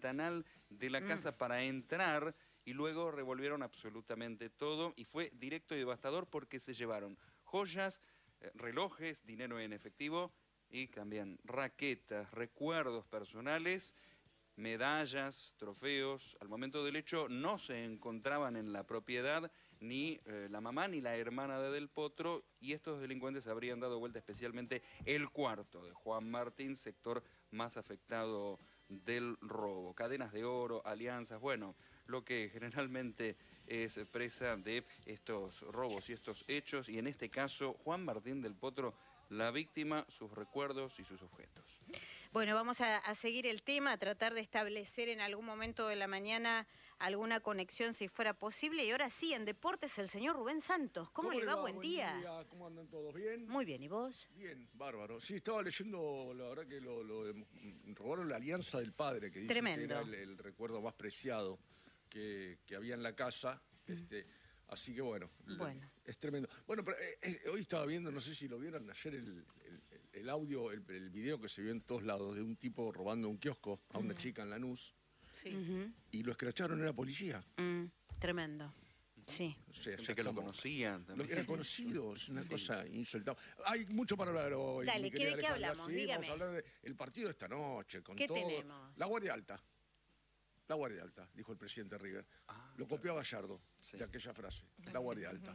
ventanal de la casa para entrar y luego revolvieron absolutamente todo y fue directo y devastador porque se llevaron joyas, relojes, dinero en efectivo y también raquetas, recuerdos personales, medallas, trofeos. Al momento del hecho no se encontraban en la propiedad ni la mamá ni la hermana de Del Potro, y estos delincuentes habrían dado vuelta especialmente el cuarto de Juan Martín, sector más afectado del robo. Cadenas de oro, alianzas, bueno, lo que generalmente es presa de estos robos y estos hechos, y en este caso Juan Martín Del Potro, la víctima, sus recuerdos y sus objetos. Bueno, vamos a seguir el tema, a tratar de establecer en algún momento de la mañana alguna conexión si fuera posible. Y ahora sí, en deportes, el señor Rubén Santos. ¿Cómo le va? Buen día. ¿Cómo andan todos? ¿Bien? Muy bien, ¿y vos? Bien, bárbaro. Sí, estaba leyendo, la verdad que robaron la alianza del padre, que dice que era el recuerdo más preciado que había en la casa. Así que bueno, es tremendo. Bueno, pero hoy estaba viendo, no sé si lo vieron ayer, el audio, el video que se vio en todos lados de un tipo robando un kiosco a una chica en Lanús. Sí. Y lo escracharon, era policía. Tremendo. Sí. O sea, que lo conocían también. Eran conocidos, una cosa insoltable. Hay mucho para hablar hoy. Dale, ¿de qué hablamos? Sí, dígame. vamos a hablar del partido de esta noche, con ¿Qué todo. tenemos? La Guardia Alta. La Guardia Alta, dijo el presidente River. Lo copió a Gallardo, de aquella frase. La Guardia Alta.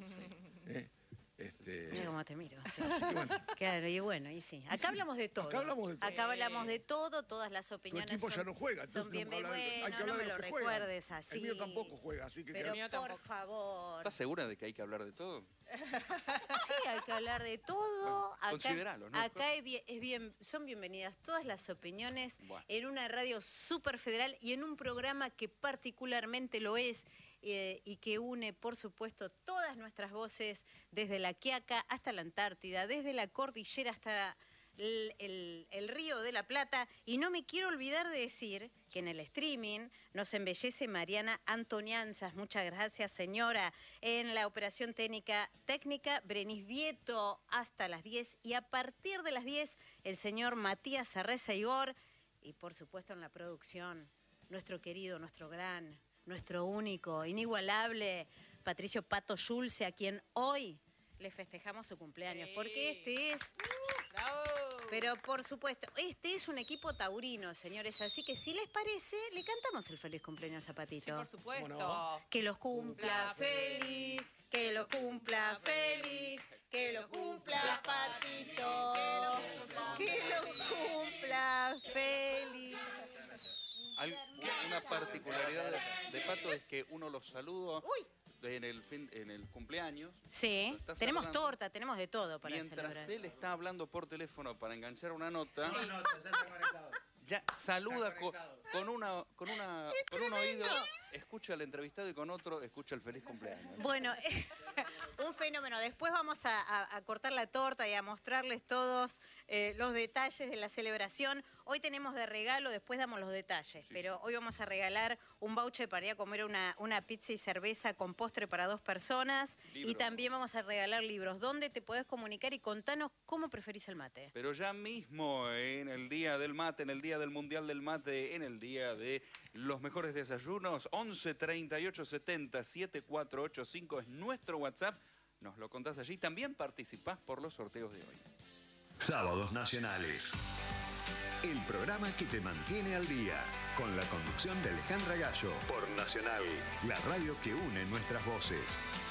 Mira cómo te miro. Sí. Así que bueno. Claro, y bueno, y sí. Acá hablamos de todo. Acá hablamos de todo. Acá hablamos de todo, todas las opiniones. Tu equipo ya no juega, entonces son bien, hay que hablar no me de lo los que juegan. recuerdes así. El mío tampoco juega, así que... Pero por favor. ¿Estás segura de que hay que hablar de todo? Sí, hay que hablar de todo. Acá, consideralo, ¿no? Acá son bienvenidas todas las opiniones en una radio súper federal y en un programa que particularmente lo es y que une, por supuesto, todas nuestras voces desde la Quiaca hasta la Antártida, desde la cordillera hasta el Río de la Plata. Y no me quiero olvidar de decir que en el streaming nos embellece Mariana Antonianzas. Muchas gracias, señora. En la operación técnica, Brenis Vieto hasta las 10. Y a partir de las 10, el señor Matías Arreza Igor. Y por supuesto en la producción, nuestro querido, nuestro gran, nuestro único, inigualable Patricio Pato Schulze, a quien hoy le festejamos su cumpleaños. Porque este es... ¡Bravo! Pero por supuesto, este es un equipo taurino, señores, así que si les parece, le cantamos el feliz cumpleaños a Patito. Sí, por supuesto. No. Que los cumpla feliz, que lo cumpla feliz, que lo cumpla Patito, que lo cumpla feliz. Una particularidad de Pato es que uno los saluda en el cumpleaños. Sí, tenemos torta, tenemos de todo para mientras celebrar. Él está hablando por teléfono para enganchar una nota. Sí. Ya está conectado. Ya saluda con un oído, escucha al entrevistado y con otro escucha el feliz cumpleaños. Bueno, un fenómeno. Después vamos a cortar la torta y a mostrarles todos los detalles de la celebración. Hoy tenemos de regalo, después damos los detalles, pero hoy vamos a regalar un voucher para ir a comer una pizza y cerveza con postre para 2 personas. Y también vamos a regalar libros. ¿Dónde te podés comunicar? Y contanos cómo preferís el mate. Pero ya mismo, en el día del mate, en el día del Mundial del Mate, en el día de los mejores desayunos, 11 38 70 7485 es nuestro WhatsApp. Nos lo contás allí. También participás por los sorteos de hoy. Sábados Nacionales. El programa que te mantiene al día. Con la conducción de Alejandra Gallo. Por Nacional, la radio que une nuestras voces.